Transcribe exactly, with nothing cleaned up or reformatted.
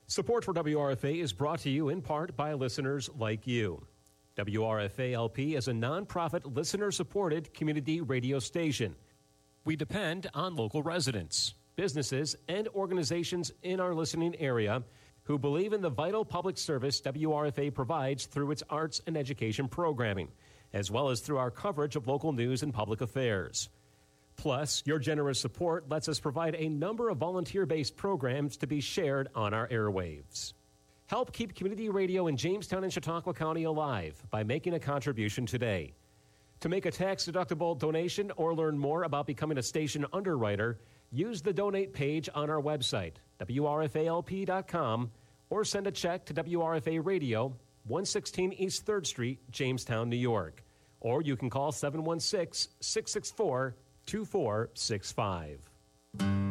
Support for W R F A is brought to you in part by listeners like you. W R F A L P is a nonprofit, listener-supported community radio station. We depend on local residents, businesses, and organizations in our listening area who believe in the vital public service W R F A provides through its arts and education programming, as well as through our coverage of local news and public affairs. Plus, your generous support lets us provide a number of volunteer-based programs to be shared on our airwaves. Help keep community radio in Jamestown and Chautauqua County alive by making a contribution today. To make a tax-deductible donation or learn more about becoming a station underwriter, use the donate page on our website, W R F A L P dot com, or send a check to W R F A Radio, one sixteen East third Street, Jamestown, New York. Or you can call seven one six, six six four, two four six five.